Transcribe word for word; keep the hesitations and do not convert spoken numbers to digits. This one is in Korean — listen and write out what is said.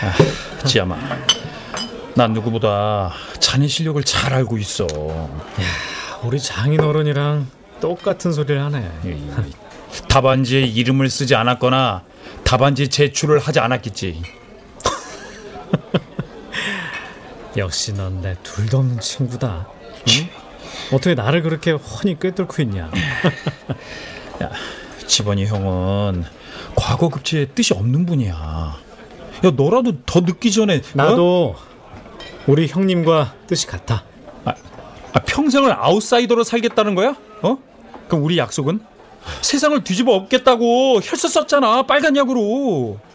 지아마, 난 누구보다 자네 실력을 잘 알고 있어. 야, 우리 장인어른이랑 똑같은 소리를 하네. 답안지에 이름을 쓰지 않았거나 답안지 제출을 하지 않았겠지. 역시 넌 내 둘도 없는 친구다. 응? 어떻게 나를 그렇게 훤히 꿰뚫고 있냐. 야, 지번이 형은 과거 급제에 뜻이 없는 분이야. 야, 너라도 더 늦기 전에. 나도 어? 우리 형님과 뜻이 같아. 아, 아, 평생을 아웃사이더로 살겠다는 거야? 어? 그럼 우리 약속은? 세상을 뒤집어 엎겠다고 혈서 썼잖아, 빨간 약으로.